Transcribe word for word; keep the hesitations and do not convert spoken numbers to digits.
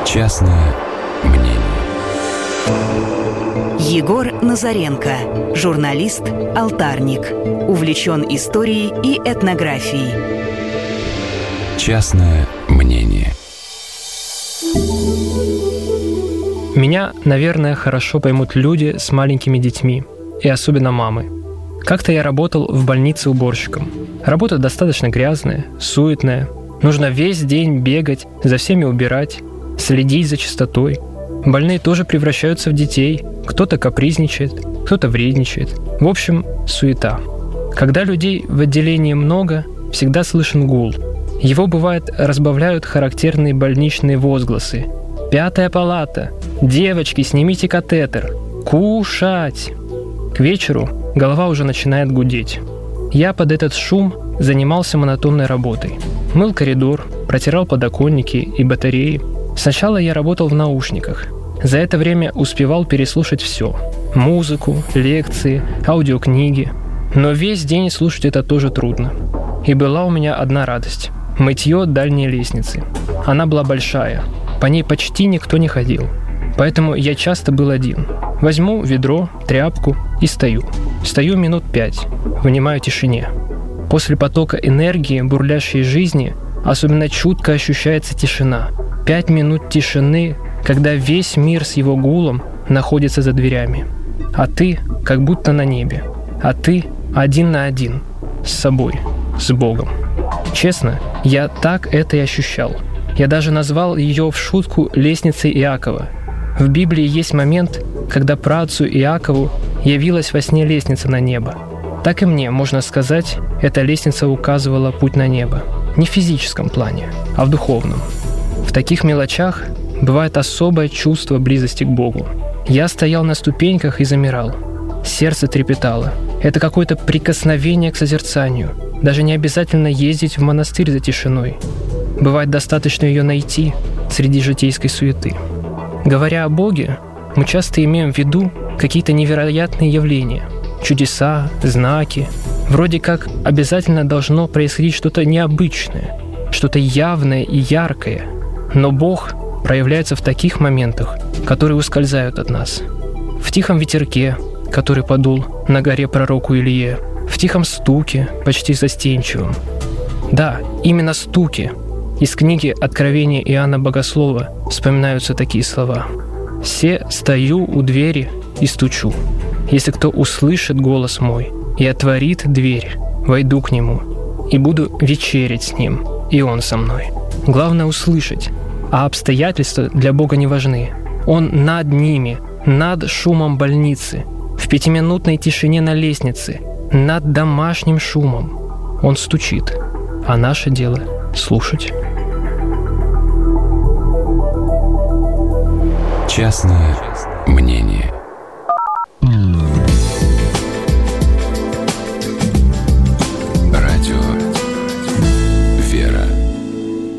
Частное мнение. Егор Назаренко, журналист, алтарник, увлечен историей и этнографией. Частное мнение. Меня, наверное, хорошо поймут люди с маленькими детьми, и особенно мамы. Как-то я работал в больнице уборщиком. Работа достаточно грязная, суетная. Нужно весь день бегать, за всеми убирать, следить за чистотой. Больные тоже превращаются в детей. Кто-то капризничает, кто-то вредничает. В общем, суета. Когда людей в отделении много, всегда слышен гул. Его, бывает, разбавляют характерные больничные возгласы. «Пятая палата! Девочки, снимите катетер! Кушать!» К вечеру голова уже начинает гудеть. Я под этот шум занимался монотонной работой. Мыл коридор, протирал подоконники и батареи. Сначала я работал в наушниках. За это время успевал переслушать все. Музыку, лекции, аудиокниги. Но весь день слушать это тоже трудно. И была у меня одна радость – мытье дальней лестницы. Она была большая. По ней почти никто не ходил. Поэтому я часто был один. Возьму ведро, тряпку и стою. Стою минут пять, внимаю тишине. После потока энергии, бурлящей жизни, особенно чутко ощущается тишина. Пять минут тишины, когда весь мир с его гулом находится за дверями. А ты как будто на небе. А ты один на один. С собой. С Богом. Честно, я так это и ощущал. Я даже назвал ее в шутку «лестницей Иакова». В Библии есть момент, когда праотцу Иакову явилась во сне лестница на небо. Так и мне, можно сказать, эта лестница указывала путь на небо. Не в физическом плане, а в духовном. В таких мелочах бывает особое чувство близости к Богу. Я стоял на ступеньках и замирал. Сердце трепетало. Это какое-то прикосновение к созерцанию. Даже не обязательно ездить в монастырь за тишиной. Бывает достаточно ее найти среди житейской суеты. Говоря о Боге, мы часто имеем в виду какие-то невероятные явления, чудеса, знаки. Вроде как обязательно должно происходить что-то необычное, что-то явное и яркое. Но Бог проявляется в таких моментах, которые ускользают от нас. В тихом ветерке, который подул на горе пророку Илие, в тихом стуке, почти застенчивом. Да, именно стуке. Из книги «Откровение Иоанна Богослова» вспоминаются такие слова. «Се стою у двери и стучу. Если кто услышит голос мой и отворит дверь, войду к нему и буду вечерять с ним, и он со мной». Главное услышать, а обстоятельства для Бога не важны. Он над ними, над шумом больницы, в пятиминутной тишине на лестнице, над домашним шумом. Он стучит, а наше дело — слушать. Частное мнение.